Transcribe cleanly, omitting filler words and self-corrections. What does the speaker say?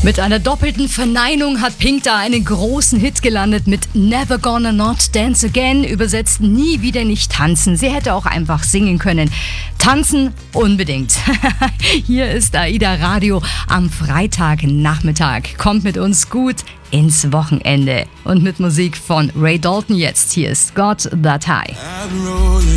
Mit einer doppelten Verneinung hat Pink da einen großen Hit gelandet mit Never Gonna Not Dance Again, übersetzt nie wieder nicht tanzen. Sie hätte auch einfach singen können. Tanzen unbedingt. Hier ist AIDA Radio am Freitagnachmittag. Kommt mit uns gut ins Wochenende. Und mit Musik von Ray Dalton jetzt. Hier ist Got That High.